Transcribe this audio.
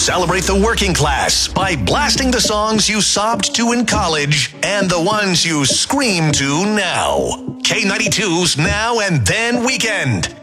Celebrate the working class by blasting the songs you sobbed to in college and the ones you scream to now. K92's Now and Then Weekend.